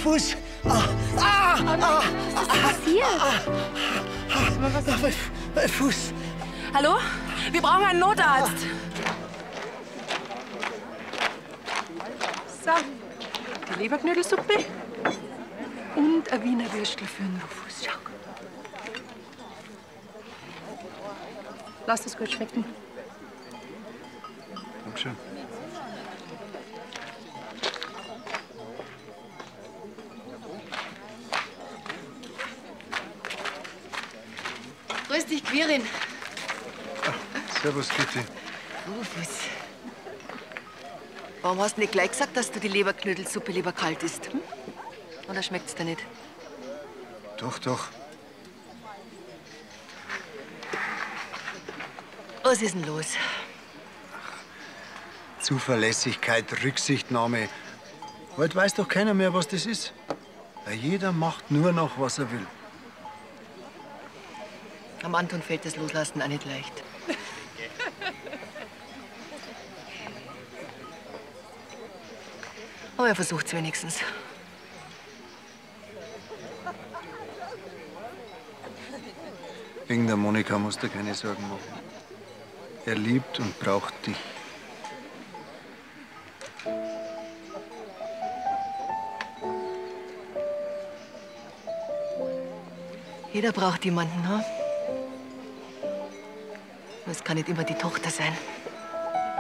Fuß. Was ist passiert? Fuß. Hallo? Wir brauchen einen Notarzt. So, die Leberknödelsuppe und ein Wiener Würstel für den Rufus. Schau. Lass das gut schmecken. Dankeschön. Grüß dich, Quirin. Servus, Kitty. Rufus. Warum hast du nicht gleich gesagt, dass du die Leberknödelsuppe lieber kalt isst? Hm? Oder schmeckt's dir nicht? Doch, doch. Was ist denn los? Zuverlässigkeit, Rücksichtnahme. Heute weiß doch keiner mehr, was das ist. Weil jeder macht nur noch, was er will. Am Anton fällt das Loslassen auch nicht leicht. Aber er versucht's wenigstens. Wegen der Monika musst du keine Sorgen machen. Er liebt und braucht dich. Jeder braucht jemanden, ne? Es kann nicht immer die Tochter sein.